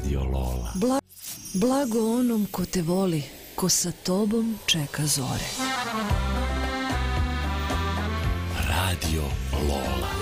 Radio Lola. Blago onom ko te voli, ko sa tobom čeka zore. Radio Lola.